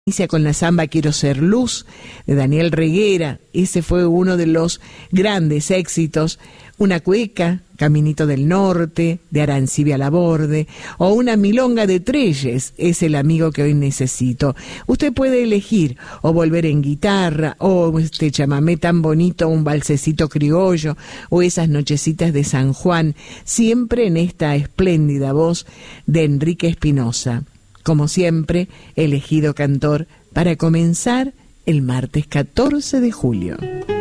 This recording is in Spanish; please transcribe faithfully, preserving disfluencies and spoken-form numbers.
Inicia con la samba Quiero ser luz, de Daniel Reguera. Ese fue uno de los grandes éxitos. Una cueca, Caminito del Norte, de Arancibia Laborde, o una milonga de Trelles, Es el amigo que hoy necesito. Usted puede elegir, o volver en guitarra, o este chamamé tan bonito, un valsecito criollo, o esas nochecitas de San Juan, siempre en esta espléndida voz de Enrique Espinosa. Como siempre, elegido cantor para comenzar el martes catorce de julio.